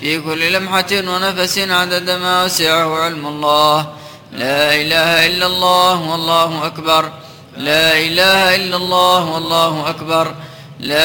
في كل لمحة ونفس عدد ما وسعه علم الله. لا إله إلا الله والله أكبر. لا إله إلا الله والله أكبر.